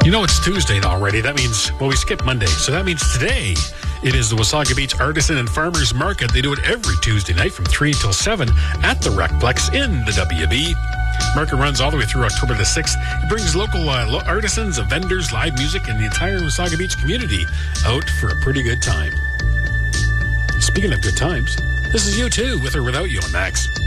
You know it's Tuesday already. That means, well, we skipped Monday. So that means today it is the Wasaga Beach Artisan and Farmers Market. They do it every Tuesday night from 3 until 7 at the Recplex in the WB. Market runs all the way through October the 6th. It brings local artisans, vendors, live music, and the entire Wasaga Beach community out for a pretty good time. Speaking of good times, this is U2 with or without you on Max.